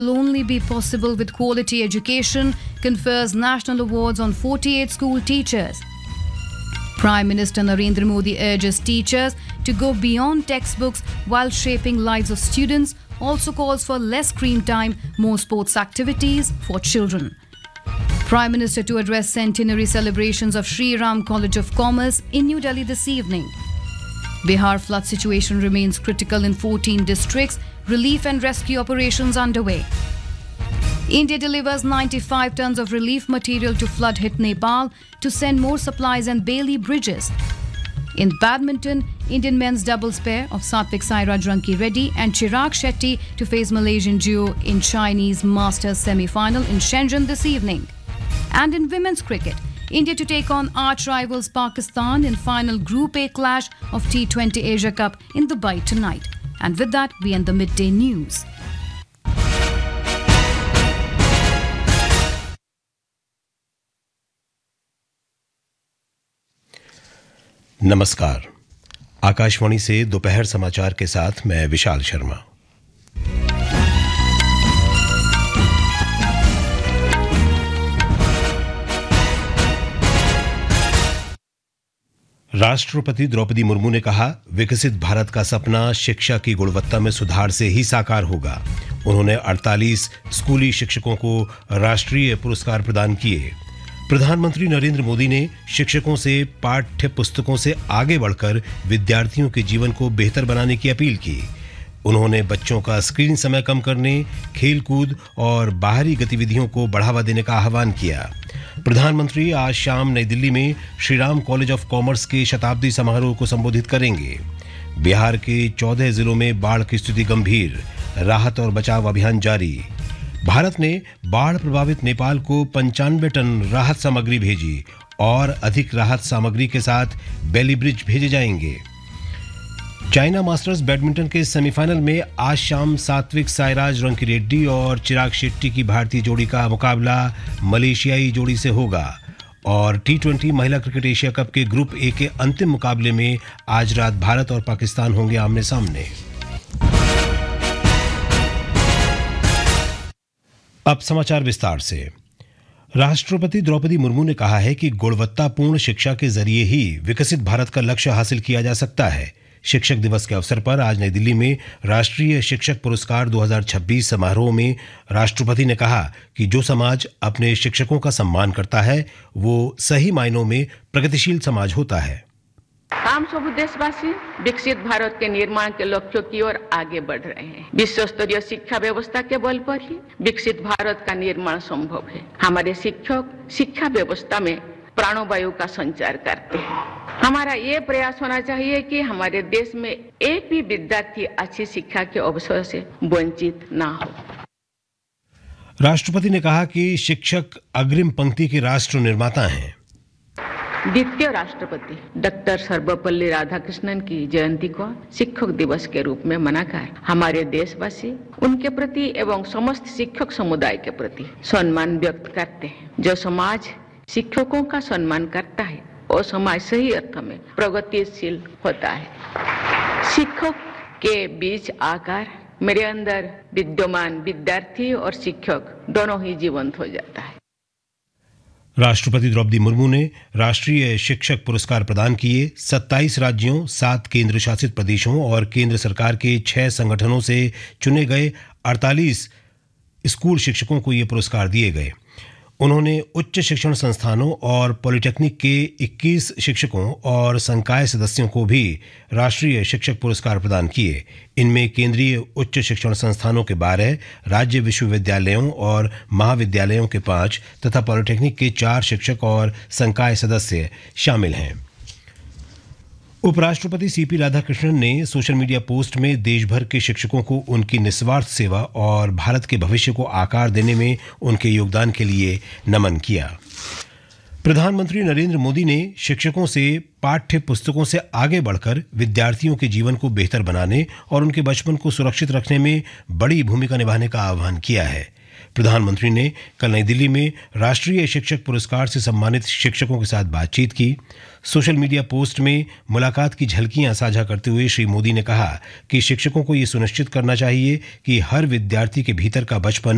will only be possible with quality education, confers national awards on 48 school teachers. Prime Minister Narendra Modi urges teachers to go beyond textbooks while shaping lives of students, also calls for less screen time, more sports activities for children. Prime Minister to address centenary celebrations of Sri Ram College of Commerce in New Delhi this evening. Bihar flood situation remains critical in 14 districts. Relief and rescue operations underway. India delivers 95 tons of relief material to flood-hit Nepal to send more supplies and Bailey bridges. In badminton, Indian men's doubles pair of Satvik Sairaj Ranki Reddy and Chirag Shetty to face Malaysian duo in Chinese Masters semi-final in Shenzhen this evening. And in women's cricket, India to take on arch rivals Pakistan in final Group A clash of T20 Asia Cup in Dubai tonight. And with that, we end the midday news. नमस्कार। आकाशवाणी से दोपहर समाचार के साथ मैं विशाल शर्मा। राष्ट्रपति द्रौपदी मुर्मू ने कहा, विकसित भारत का सपना शिक्षा की गुणवत्ता में सुधार से ही साकार होगा। उन्होंने 48 स्कूली शिक्षकों को राष्ट्रीय पुरस्कार प्रदान किए। प्रधानमंत्री नरेंद्र मोदी ने शिक्षकों से पाठ्य पुस्तकों से आगे बढ़कर विद्यार्थियों के जीवन को बेहतर बनाने की अपील की। उन्होंने बच्चों का स्क्रीन समय कम करने, खेलकूद और बाहरी गतिविधियों को बढ़ावा देने का आह्वान किया। प्रधानमंत्री आज शाम नई दिल्ली में Shri Ram college of commerce के शताब्दी समारोह को संबोधित करेंगे। बिहार के 14 जिलों में बाढ़ की स्थिति गंभीर, राहत और बचाव अभियान जारी। भारत ने बाढ़ प्रभावित नेपाल को 95 टन राहत सामग्री भेजी और अधिक राहत सामग्री के साथ बेली ब्रिज भेजे जाएंगे। चाइना मास्टर्स बैडमिंटन के सेमीफाइनल में आज शाम सात्विक साईराज रंकी रेड्डी और चिराग शेट्टी की भारतीय जोड़ी का मुकाबला मलेशियाई जोड़ी से होगा और T20 महिला क्रिकेट एशिया कप के ग्रुप ए के अंतिम मुकाबले में आज रात भारत और पाकिस्तान होंगे आमने सामने। अब समाचार विस्तार से। राष्ट्रपति द्रौपदी मुर्मू ने कहा है कि गुणवत्तापूर्ण शिक्षा के जरिए ही विकसित भारत का लक्ष्य हासिल किया जा सकता है। शिक्षक दिवस के अवसर पर आज नई दिल्ली में राष्ट्रीय शिक्षक पुरस्कार 2026 समारोह में राष्ट्रपति ने कहा कि जो समाज अपने शिक्षकों का सम्मान करता है वो सही मायनों में प्रगतिशील समाज होता है। हम सब देशवासी विकसित भारत के निर्माण के लक्ष्यों की ओर आगे बढ़ रहे हैं। विश्व स्तरीय शिक्षा व्यवस्था के बल पर ही विकसित भारत का निर्माण संभव है। हमारे शिक्षक शिक्षा व्यवस्था में प्राणवायु का संचार करते हैं। हमारा ये प्रयास होना चाहिए कि हमारे देश में एक भी विद्यार्थी अच्छी शिक्षा के अवसर से वंचित ना हो। राष्ट्रपति ने कहा कि शिक्षक अग्रिम पंक्ति के राष्ट्र निर्माता हैं। द्वितीय राष्ट्रपति डॉक्टर सर्वपल्ली राधाकृष्णन की जयंती को शिक्षक दिवस के रूप में मनाकर हमारे देशवासी उनके प्रति एवं समस्त शिक्षक समुदाय के प्रति सम्मान व्यक्त करते हैं। जो समाज शिक्षकों का सम्मान करता है और समाज सही अर्थ में प्रगतिशील होता है। शिक्षक के बीच आकर मेरे अंदर विद्यमान विद्यार्थी और शिक्षक दोनों ही जीवंत हो जाता है। राष्ट्रपति द्रौपदी मुर्मू ने राष्ट्रीय शिक्षक पुरस्कार प्रदान किए। 27 राज्यों, 7 केंद्र शासित प्रदेशों और केंद्र सरकार के 6 संगठनों से चुने गए 48 स्कूल शिक्षकों को ये पुरस्कार दिए गए। उन्होंने उच्च शिक्षण संस्थानों और पॉलिटेक्निक के 21 शिक्षकों और संकाय सदस्यों को भी राष्ट्रीय शिक्षक पुरस्कार प्रदान किए। इनमें केंद्रीय उच्च शिक्षण संस्थानों के 12, राज्य विश्वविद्यालयों और महाविद्यालयों के 5 तथा पॉलिटेक्निक के 4 शिक्षक और संकाय सदस्य शामिल हैं। उपराष्ट्रपति सीपी राधाकृष्णन ने सोशल मीडिया पोस्ट में देश भर के शिक्षकों को उनकी निस्वार्थ सेवा और भारत के भविष्य को आकार देने में उनके योगदान के लिए नमन किया। प्रधानमंत्री नरेंद्र मोदी ने शिक्षकों से पाठ्य पुस्तकों से आगे बढ़कर विद्यार्थियों के जीवन को बेहतर बनाने और उनके बचपन को सुरक्षित रखने में बड़ी भूमिका निभाने का आह्वान किया है। प्रधानमंत्री ने कल नई दिल्ली में राष्ट्रीय शिक्षक पुरस्कार से सम्मानित शिक्षकों के साथ बातचीत की। सोशल मीडिया पोस्ट में मुलाकात की झलकियां साझा करते हुए श्री मोदी ने कहा कि शिक्षकों को ये सुनिश्चित करना चाहिए कि हर विद्यार्थी के भीतर का बचपन